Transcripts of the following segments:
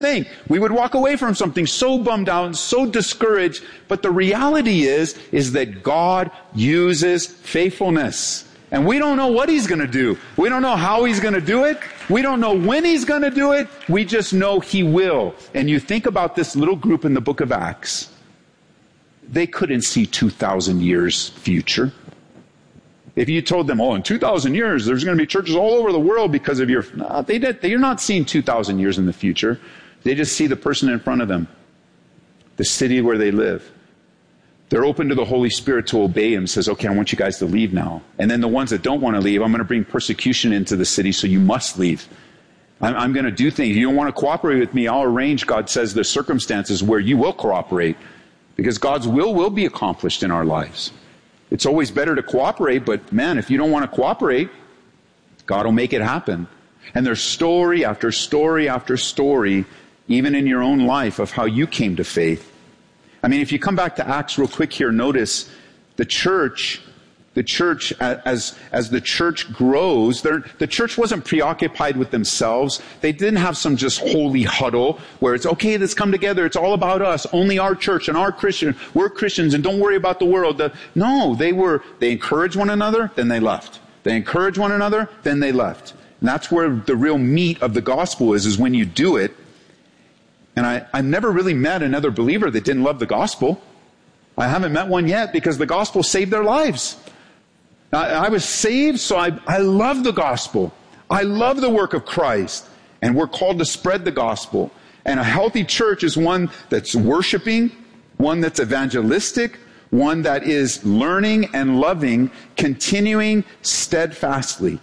thing. We would walk away from something so bummed out and so discouraged. But the reality is that God uses faithfulness. And we don't know what He's going to do. We don't know how He's going to do it. We don't know when He's going to do it. We just know He will. And you think about this little group in the book of Acts. They couldn't see 2,000 years future. If you told them, in 2,000 years, there's going to be churches all over the world because of your... No, they're not seeing 2,000 years in the future. They just see the person in front of them, the city where they live. They're open to the Holy Spirit to obey Him. Says, okay, I want you guys to leave now. And then the ones that don't want to leave, I'm going to bring persecution into the city, so you must leave. I'm going to do things. You don't want to cooperate with me, I'll arrange, God says, the circumstances where you will cooperate. Because God's will be accomplished in our lives. It's always better to cooperate, but man, if you don't want to cooperate, God will make it happen. And there's story after story after story, even in your own life, of how you came to faith. I mean, if you come back to Acts real quick here, notice the church, as the church grows, the church wasn't preoccupied with themselves. They didn't have some just holy huddle where it's, okay, let's come together. It's all about us. Only our church and our Christian. We're Christians and don't worry about the world. No, they encouraged one another, then they left. They encouraged one another, then they left. And that's where the real meat of the gospel is when you do it. And I've never really met another believer that didn't love the gospel. I haven't met one yet because the gospel saved their lives. I was saved, so I love the gospel. I love the work of Christ. And we're called to spread the gospel. And a healthy church is one that's worshiping, one that's evangelistic, one that is learning and loving, continuing steadfastly.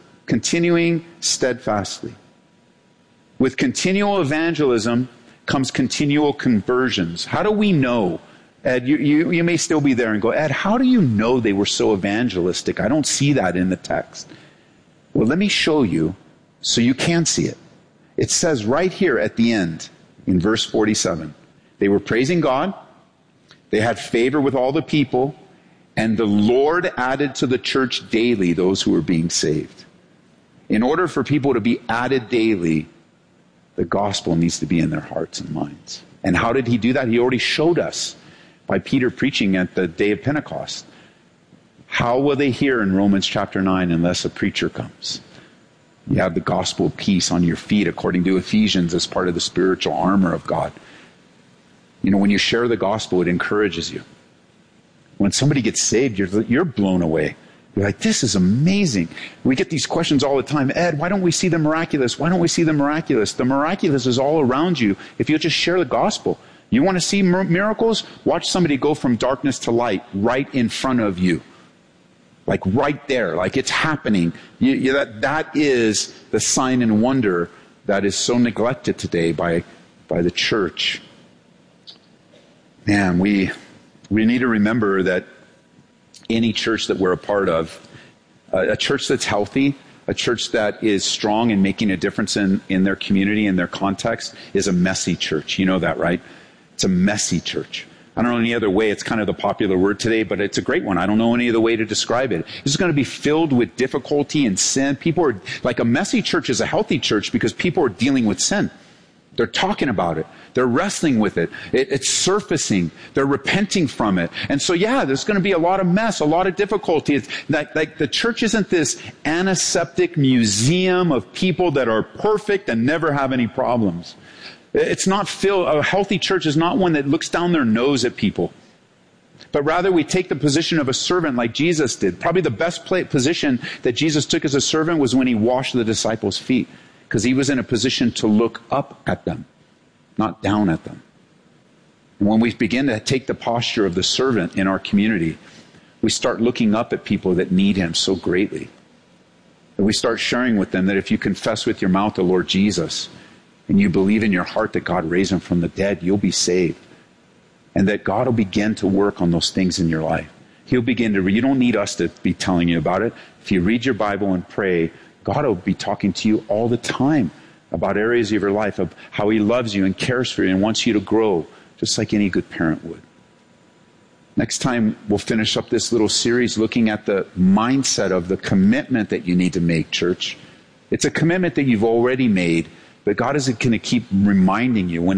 With continual evangelism comes continual conversions. How do we know? Ed, you may still be there and go, Ed, how do you know they were so evangelistic? I don't see that in the text. Well, let me show you so you can see it. It says right here at the end, in verse 47, they were praising God, they had favor with all the people, and the Lord added to the church daily those who were being saved. In order for people to be added daily, the gospel needs to be in their hearts and minds. And how did He do that? He already showed us by Peter preaching at the day of Pentecost. How will they hear in Romans chapter 9 unless a preacher comes? You have the gospel of peace on your feet according to Ephesians as part of the spiritual armor of God. You know, when you share the gospel, it encourages you. When somebody gets saved, you're blown away. You're like, this is amazing. We get these questions all the time. Ed, why don't we see the miraculous? Why don't we see the miraculous? The miraculous is all around you if you'll just share the gospel. You want to see miracles? Watch somebody go from darkness to light right in front of you. Like right there, like it's happening. That is the sign and wonder that is so neglected today by the church. Man, we need to remember that any church that we're a part of, a church that's healthy, a church that is strong and making a difference in their community and their context, is a messy church. You know that, right? It's a messy church. I don't know any other way. It's kind of the popular word today, but it's a great one. I don't know any other way to describe it. It's going to be filled with difficulty and sin. People are, like a messy church is a healthy church because people are dealing with sin. They're talking about it. They're wrestling with it. It's surfacing. They're repenting from it. And so, yeah, there's going to be a lot of mess, a lot of difficulty. It's like the church isn't this antiseptic museum of people that are perfect and never have any problems. It's not filled. A healthy church is not one that looks down their nose at people. But rather we take the position of a servant like Jesus did. Probably the best position that Jesus took as a servant was when He washed the disciples' feet. Because He was in a position to look up at them, not down at them. And when we begin to take the posture of the servant in our community, we start looking up at people that need Him so greatly. And we start sharing with them that if you confess with your mouth the Lord Jesus, and you believe in your heart that God raised Him from the dead, you'll be saved. And that God will begin to work on those things in your life. He'll begin to, you don't need us to be telling you about it. If you read your Bible and pray, God will be talking to you all the time about areas of your life, of how He loves you and cares for you and wants you to grow, just like any good parent would. Next time, we'll finish up this little series looking at the mindset of the commitment that you need to make, church. It's a commitment that you've already made, But God is going to keep reminding you